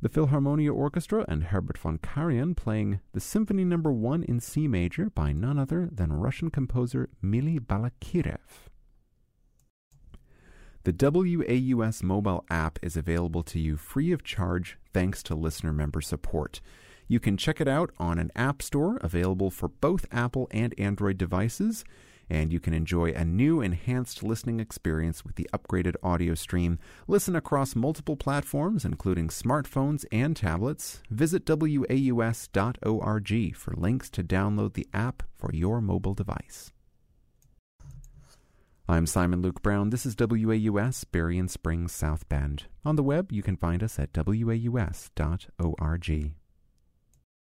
The Philharmonia Orchestra and Herbert von Karajan playing the Symphony No. 1 in C major by none other than Russian composer Mily Balakirev. The WAUS mobile app is available to you free of charge thanks to listener member support. You can check it out on an app store available for both Apple and Android devices, and you can enjoy a new enhanced listening experience with the upgraded audio stream. Listen across multiple platforms, including smartphones and tablets. Visit waus.org for links to download the app for your mobile device. I'm Simon Luke Brown. This is WAUS, Berrien Springs, South Bend. On the web, you can find us at waus.org.